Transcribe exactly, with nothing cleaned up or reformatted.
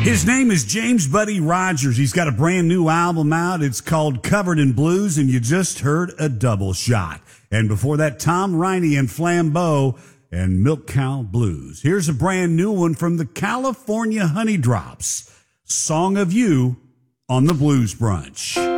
His name is James Buddy Rogers. He's got a brand new album out. It's called Covered in Blues, and you just heard a double shot. And before that, Tom Riney and Flambeau and Milk Cow Blues. Here's a brand new one from the California Honey Drops. Song of You on the Blues Brunch.